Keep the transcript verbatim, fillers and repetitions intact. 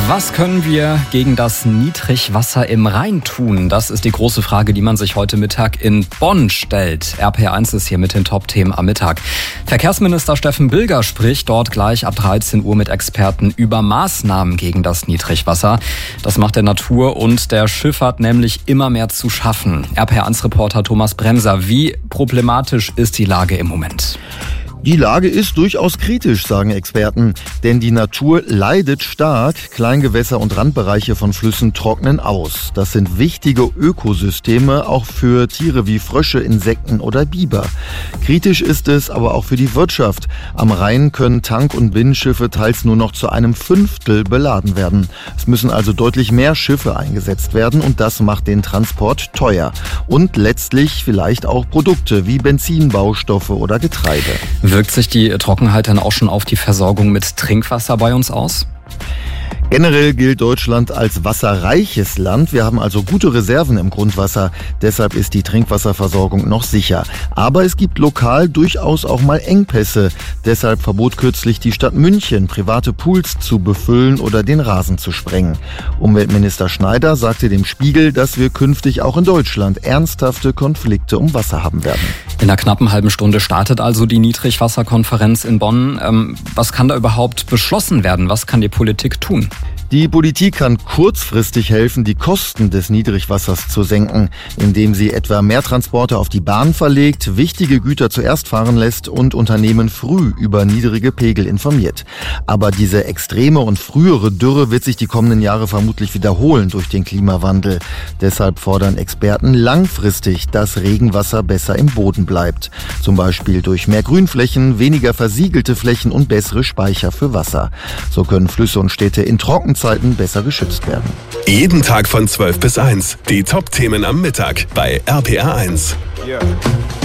Was können wir gegen das Niedrigwasser im Rhein tun? Das ist die große Frage, die man sich heute Mittag in Bonn stellt. R P R eins ist hier mit den Top-Themen am Mittag. Verkehrsminister Steffen Bilger spricht dort gleich ab dreizehn Uhr mit Experten über Maßnahmen gegen das Niedrigwasser. Das macht der Natur und der Schifffahrt nämlich immer mehr zu schaffen. R P R eins Reporter Thomas Bremser, wie problematisch ist die Lage im Moment? Die Lage ist durchaus kritisch, sagen Experten, denn die Natur leidet stark. Kleingewässer und Randbereiche von Flüssen trocknen aus. Das sind wichtige Ökosysteme, auch für Tiere wie Frösche, Insekten oder Biber. Kritisch ist es aber auch für die Wirtschaft. Am Rhein können Tank- und Binnenschiffe teils nur noch zu einem Fünftel beladen werden. Es müssen also deutlich mehr Schiffe eingesetzt werden und das macht den Transport teuer. Und letztlich vielleicht auch Produkte wie Benzinbaustoffe oder Getreide. Wirkt sich die Trockenheit dann auch schon auf die Versorgung mit Trinkwasser bei uns aus? Generell gilt Deutschland als wasserreiches Land. Wir haben also gute Reserven im Grundwasser. Deshalb ist die Trinkwasserversorgung noch sicher. Aber es gibt lokal durchaus auch mal Engpässe. Deshalb verbot kürzlich die Stadt München, private Pools zu befüllen oder den Rasen zu sprengen. Umweltminister Schneider sagte dem Spiegel, dass wir künftig auch in Deutschland ernsthafte Konflikte um Wasser haben werden. In einer knappen halben Stunde startet also die Niedrigwasserkonferenz in Bonn. Ähm, was kann da überhaupt beschlossen werden? Was kann die Politik tun? Die Politik kann kurzfristig helfen, die Kosten des Niedrigwassers zu senken, indem sie etwa mehr Transporte auf die Bahn verlegt, wichtige Güter zuerst fahren lässt und Unternehmen früh über niedrige Pegel informiert. Aber diese extreme und frühere Dürre wird sich die kommenden Jahre vermutlich wiederholen durch den Klimawandel. Deshalb fordern Experten langfristig, dass Regenwasser besser im Boden bleibt. Zum Beispiel durch mehr Grünflächen, weniger versiegelte Flächen und bessere Speicher für Wasser. So können Flüsse und Städte in Trockenzeiten besser geschützt werden. Jeden Tag von zwölf bis eins. Die Top-Themen am Mittag bei R P R eins. Yeah.